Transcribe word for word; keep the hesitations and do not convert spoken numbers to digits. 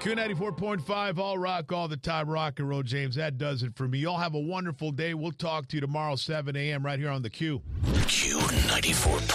Q ninety-four point five, all rock, all the time, rock and roll, James. That does it for me. Y'all have a wonderful day. We'll talk to you tomorrow, seven a.m. right here on the Q. Q ninety-four point five.